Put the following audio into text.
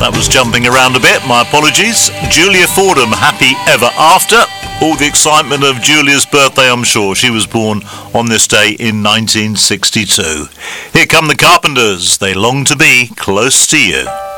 That was jumping around a bit, my apologies. Julia Fordham, Happy Ever After. All the excitement of Julia's birthday, I'm sure. She was born on this day in 1962. Here come the Carpenters. They long to be close to you.